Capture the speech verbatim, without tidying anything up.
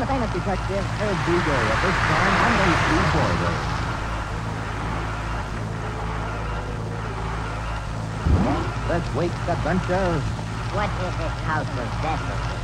the famous detective, Herb Bugo, at this time on the Steve Boy. This week's adventure. What is this house of Cecil?